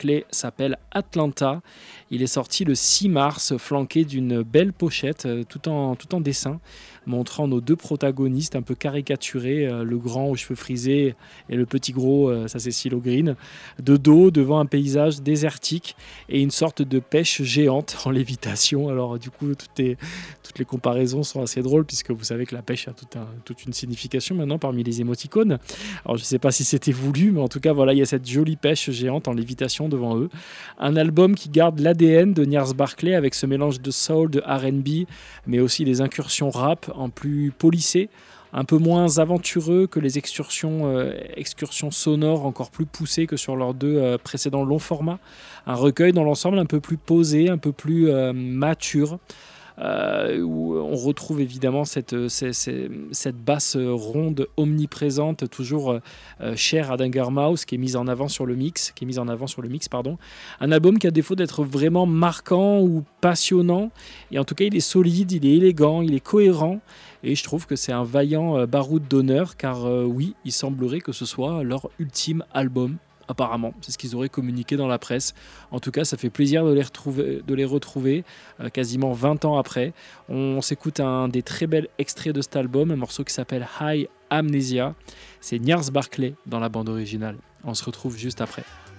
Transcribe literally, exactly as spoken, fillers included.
Barclay s'appelle Atlanta. Il est sorti le six mars, flanqué d'une belle pochette, euh, tout en, tout en dessin, montrant nos deux protagonistes un peu caricaturés, euh, le grand aux cheveux frisés et le petit gros, euh, ça c'est CeeLo Green, de dos devant un paysage désertique et une sorte de pêche géante en lévitation. Alors du coup, toutes les, toutes les comparaisons sont assez drôles puisque vous savez que la pêche a tout un, toute une signification maintenant parmi les émoticônes. Alors je ne sais pas si c'était voulu, mais en tout cas voilà, il y a cette jolie pêche géante en lévitation devant eux. Un album qui garde l'A D N de Gnarls Barclay avec ce mélange de soul, de R and B, mais aussi des incursions rap en plus polissées, un peu moins aventureux que les excursions, euh, excursions sonores encore plus poussées que sur leurs deux euh, précédents longs formats. Un recueil dans l'ensemble un peu plus posé, un peu plus euh, mature, euh, où on retrouve évidemment cette, cette, cette basse ronde omniprésente, toujours euh, chère à Danger Mouse, qui est mise en avant sur le mix, qui est mise en avant sur le mix, pardon. Un album qui a défaut d'être vraiment marquant ou passionnant, et en tout cas il est solide, il est élégant, il est cohérent. Et je trouve que c'est un vaillant euh, baroud d'honneur, car euh, oui, il semblerait que ce soit leur ultime album, apparemment. C'est ce qu'ils auraient communiqué dans la presse. En tout cas, ça fait plaisir de les retrouver, de les retrouver euh, quasiment vingt ans après. On s'écoute un des très bels extraits de cet album, un morceau qui s'appelle High Amnesia. C'est Gnarls Barclay dans la bande originale. On se retrouve juste après.